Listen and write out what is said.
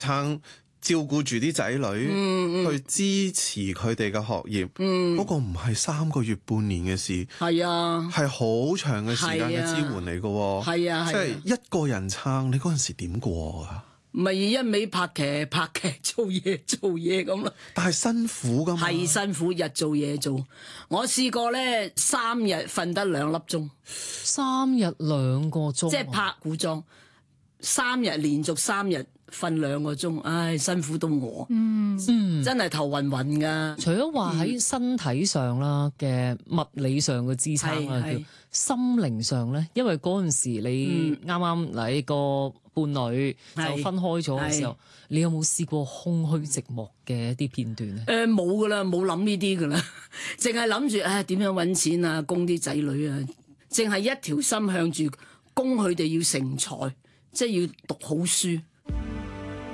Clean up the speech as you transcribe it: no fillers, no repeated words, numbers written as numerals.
撐照顧住啲仔女，去支持佢哋嘅學業，嗰個唔係3個月半年嘅事， 係啊， 係好長嘅時間嘅支援嚟嘅喎。 係啊， 即係一個人撐，你嗰陣時點過啊？ 咪一味拍劇做嘢咁咯。 但係辛苦㗎嘛。 係辛苦，日做夜做。我試過咧3日瞓得2粒鐘 ，3日2個鐘， 即係拍古裝3日連續3日瞓2個鐘，唉，辛苦到我，真係頭暈暈噶。 除咗話喺身體上啦嘅物理上嘅支撐啦，叫心靈上咧，因為嗰陣時你啱啱嚟個伴侶就分開咗嘅時候，你有冇試過空虛寂寞嘅一啲片段咧？ 冇噶啦，冇諗呢啲噶啦，淨係諗住點樣搵錢啊，供啲仔女啊，淨係一條心向住供佢哋要成才，即係要讀好書。